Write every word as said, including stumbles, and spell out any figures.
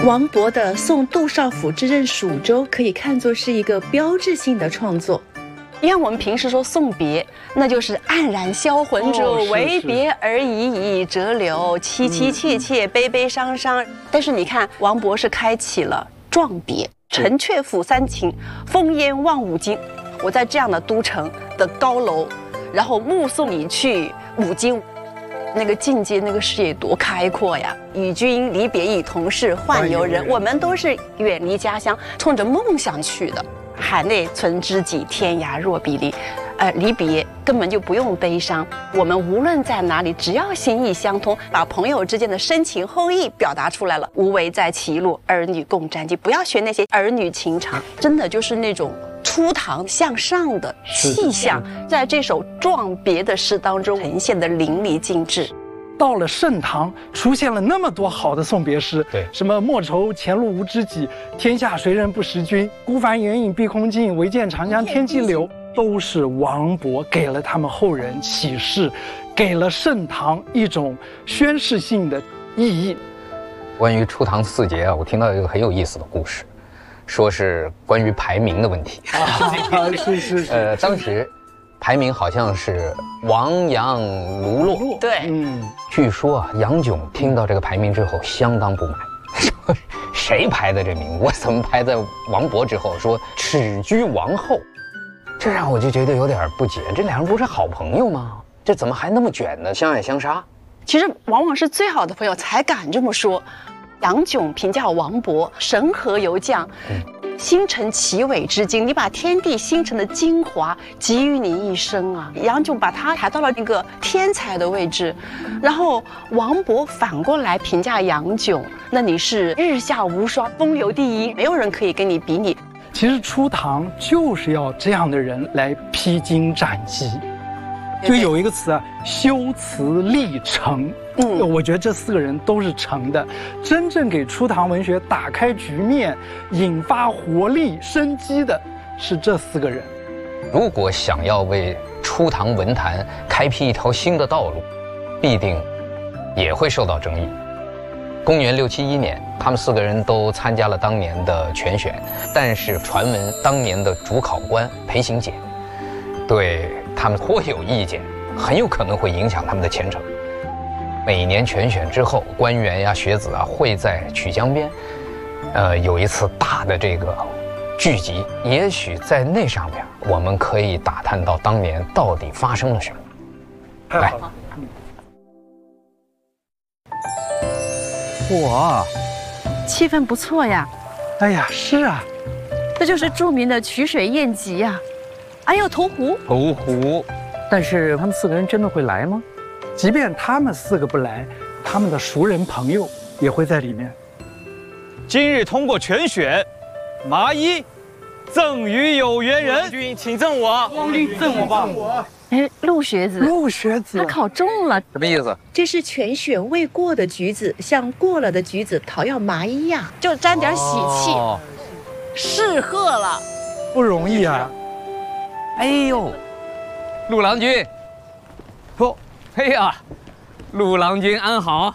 王勃的《送杜少府之任蜀州》可以看作是一个标志性的创作。 因为我们平时说送别，那就是黯然销魂之哦， 为别而已矣，折柳，凄凄切切，悲悲伤伤。但是你看，王勃是开启了壮别，城阙辅三秦，烽烟望五津。我在这样的都城的高楼，然后目送你去五津。那个境界，那个视野多开阔呀！与君离别意，同是宦游人。我们都是远离家乡，冲着梦想去的。海内存知己，天涯若比邻。呃，离别根本就不用悲伤。我们无论在哪里，只要心意相通，把朋友之间的深情厚谊表达出来了。无为在歧路，儿女共沾巾。不要学那些儿女情长，真的就是那种初唐向上的气象，在这首壮别的诗当中呈现的淋漓尽致。 到了盛唐，出现了那么多好的送别诗， 对， 什么莫愁前路无知己，天下谁人不识君，孤帆远影碧空尽，唯见长江天际流，都是王勃给了他们后人启示，给了盛唐一种宣示性的意义。 关于初唐四杰啊，我听到一个很有意思的故事，说是关于排名的问题。 啊，是是是。 呃，当时排名好像是王杨卢骆。 对， 嗯， 据说啊，杨炯听到这个排名之后相当不满，说谁排的这名？我怎么排在王勃之后？说耻居王后，这让我就觉得有点不解。这两人不是好朋友吗？这怎么还那么卷呢？相爱相杀？ 其实往往是最好的朋友才敢这么说。杨炯评价王勃神和游将，星辰奇伟之精，你把天地星辰的精华集于你一身啊！杨炯把他抬到了那个天才的位置，然后王勃反过来评价杨炯，那你是日下无双，风流第一，没有人可以跟你比拟。 其实初唐就是要这样的人来披荆斩棘。就有一个词啊，修辞立成。嗯，我觉得这四个人都是成的，真正给初唐文学打开局面、引发活力、生机的是这四个人。 如果想要为初唐文坛开辟一条新的道路，必定也会受到争议。公元六七一年，他们四个人都参加了当年的全选，但是传闻当年的主考官裴行俭对他们颇有意见，很有可能会影响他们的前程。每年全选之后，官员呀、学子啊会在曲江边，呃，有一次大的这个聚集。也许在那上面，我们可以打探到当年到底发生了什么。来， 哇， 气氛不错呀。 哎呀，是啊， 这就是著名的曲水宴集呀。哎呦，投壶， 投壶。但是他们四个人真的会来吗？ 即便他们四个不来，他们的熟人朋友也会在里面。 今日通过全选，麻衣赠予有缘人。君，请赠我。王君赠我吧。 哎，陆学子， 陆学子， 他考中了， 什么意思？ 这是全选未过的橘子，向过了的橘子讨要麻衣呀， 就沾点喜气， 哦、 适贺了， 不容易啊。 哎呦，陆郎君，不，哎呀，陆郎君安好。